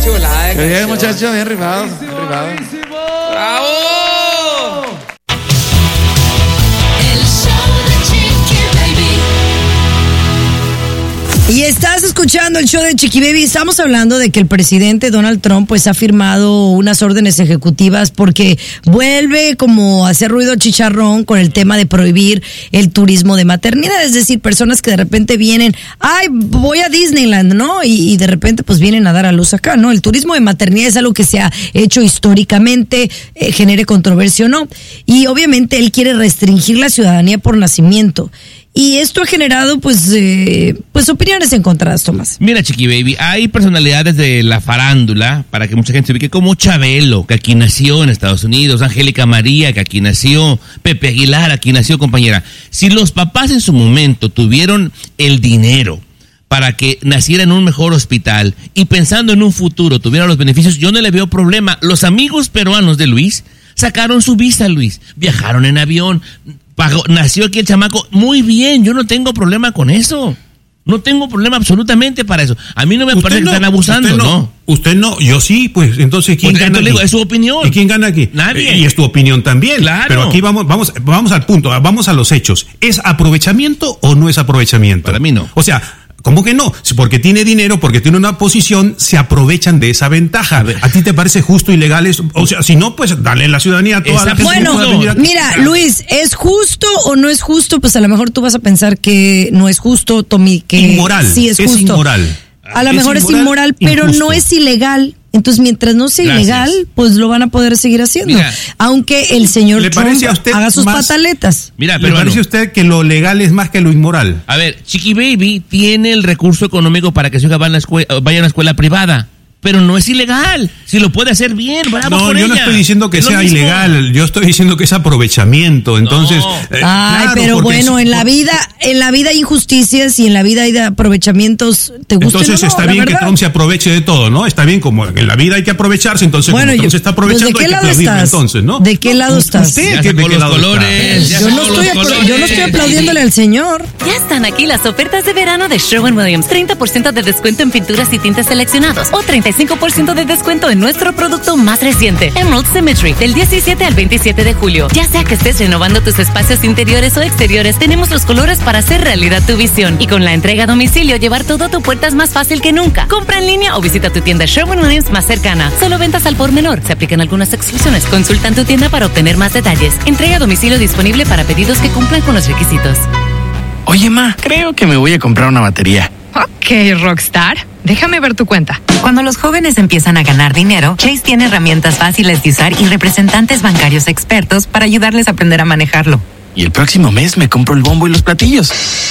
chulada. Qué bien, muchacho, bien rifado. ¡Bravo! Y estás escuchando el show de Chiqui Baby. Estamos hablando de que el presidente Donald Trump pues ha firmado unas órdenes ejecutivas porque vuelve como a hacer ruido chicharrón con el tema de prohibir el turismo de maternidad. Es decir, personas que de repente vienen, voy a Disneyland, ¿no? Y de repente pues vienen a dar a luz acá, ¿no? El turismo de maternidad es algo que se ha hecho históricamente, genere controversia o no. Y obviamente él quiere restringir la ciudadanía por nacimiento. Y esto ha generado, pues opiniones encontradas, Tomás. Mira, Chiqui Baby, hay personalidades de la farándula, para que mucha gente se ubique, como Chabelo, que aquí nació en Estados Unidos, Angélica María, que aquí nació, Pepe Aguilar, aquí nació, compañera. Si los papás en su momento tuvieron el dinero para que naciera en un mejor hospital y pensando en un futuro tuviera los beneficios, yo no le veo problema. Los amigos peruanos de Luis sacaron su visa, Luis, viajaron en avión, nació aquí el chamaco, muy bien, yo no tengo problema con eso. No tengo problema absolutamente para eso. A mí no me parece que están abusando, ¿no? Usted no, yo sí, pues entonces ¿quién gana aquí? Es su opinión. ¿Y quién gana aquí? Nadie. Y es tu opinión también. Claro. Pero aquí vamos al punto, vamos a los hechos. ¿Es aprovechamiento o no es aprovechamiento? Para mí no. O sea, ¿cómo que no? Porque tiene dinero, porque tiene una posición, se aprovechan de esa ventaja. ¿A ti te parece justo y legal eso? O sea, si no, pues dale la ciudadanía a toda la gente. Bueno, mira, Luis, ¿es justo o no es justo? Pues a lo mejor tú vas a pensar que no es justo, Tommy, que inmoral, sí es justo. Inmoral. A lo mejor es inmoral, pero injusto. No es ilegal. Entonces, mientras no sea ilegal, pues lo van a poder seguir haciendo. Mira, aunque el señor Trump haga sus pataletas. Mira, ¿Le parece a usted que lo legal es más que lo inmoral? A ver, Chiqui Baby tiene el recurso económico para que su hija vaya a una escuela privada. Pero no es ilegal. Si lo puede hacer bien, bravo no, por yo ella. no estoy diciendo que es sea ilegal. Yo estoy diciendo que es aprovechamiento. Entonces, claro, pero bueno, en la vida hay injusticias y en la vida hay aprovechamiamientos. ¿Te gusta? Entonces está bien que Trump se aproveche de todo, ¿no? Está bien, como en la vida hay que aprovecharse. Entonces, bueno, como Trump se está aprovechando, pues, hay que aplaudirle entonces, ¿no? ¿De qué lado estás? ¿Usted ¿de qué lado colores? Yo no estoy aplaudiéndole al señor. Ya están aquí las ofertas de verano de Sherwin-Williams. 30% de descuento en pinturas y tintes seleccionados o 35% de descuento en nuestro producto más reciente, Emerald Symmetry, del 17 al 27 de julio. Ya sea que estés renovando tus espacios interiores o exteriores, tenemos los colores para hacer realidad tu visión. Y con la entrega a domicilio, llevar todo a tu puerta es más fácil que nunca. Compra en línea o visita tu tienda Sherwin-Williams más cercana. Solo ventas al por menor. Se aplican algunas exclusiones. Consulta en tu tienda para obtener más detalles. Entrega a domicilio disponible para pedidos que cumplan con los requisitos. Oye, ma, creo que me voy a comprar una batería. Ok, Rockstar. Déjame ver tu cuenta. Cuando los jóvenes empiezan a ganar dinero, Chase tiene herramientas fáciles de usar y representantes bancarios expertos para ayudarles a aprender a manejarlo. Y el próximo mes me compro el bombo y los platillos.